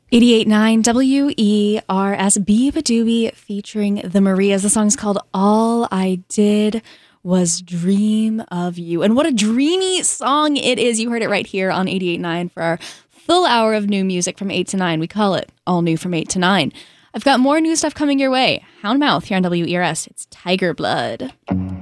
88.9 WERS Beabadoobie featuring the Marias. The song's called All I Did Was Dream of You. And what a dreamy song it is. You heard it right here on 88.9 for our full hour of new music from 8 to 9. We call it All New from 8 to 9. I've got more new stuff coming your way. Houndmouth here on WERS. It's Tiger Blood.